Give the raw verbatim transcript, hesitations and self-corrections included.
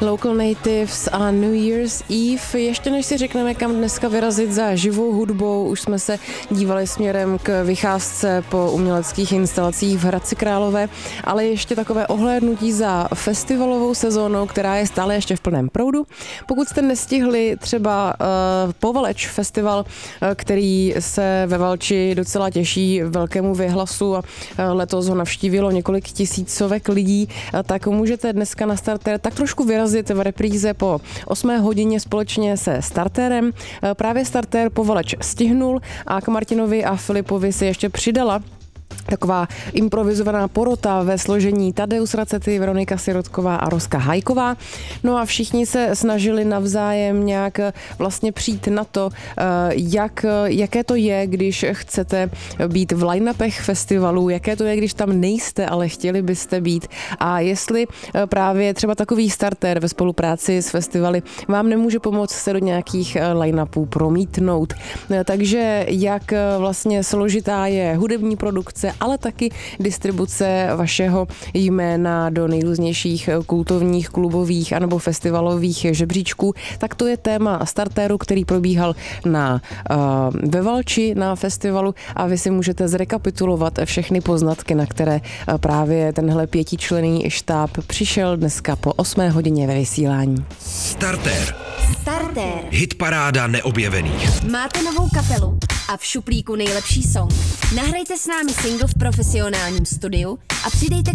Local Natives a New Year's Eve. Ještě než si řekneme, kam dneska vyrazit za živou hudbou, už jsme se dívali směrem k vycházce po uměleckých instalacích v Hradci Králové, ale ještě takové ohlédnutí za festivalovou sezónou, která je stále ještě v plném proudu. Pokud jste nestihli třeba uh, Povaleč festival, uh, který se ve Valči docela těší velkému vyhlasu a uh, letos ho navštívilo několik tisícovek lidí, uh, tak můžete dneska na Startér tak trošku vyrazit v repríze po osmé hodině společně se Startérem. Uh, právě Startér Povaleč stihnul a k Martinovi a Filipovi se ještě přidala taková improvizovaná porota ve složení Tadeus Racety, Veronika Sirotková a Roska Hajková. No a všichni se snažili navzájem nějak vlastně přijít na to, jak, jaké to je, když chcete být v line-upech festivalů, jaké to je, když tam nejste, ale chtěli byste být. A jestli právě třeba takový Startér ve spolupráci s festivaly vám nemůže pomoct se do nějakých line-upů promítnout. Takže jak vlastně složitá je hudební produkce, ale taky distribuce vašeho jména do nejrůznějších kultovních, klubových anebo festivalových žebříčků, tak to je téma Startéru, který probíhal na, uh, ve Valči na festivalu a vy si můžete zrekapitulovat všechny poznatky, na které uh, právě tenhle pětičlenný štáb přišel dneska po osmé hodině ve vysílání. Startér. Startér. Hitparáda neobjevených. Máte novou kapelu a v šuplíku nejlepší song. Nahrajte s námi single v profesionálním studiu a přidejte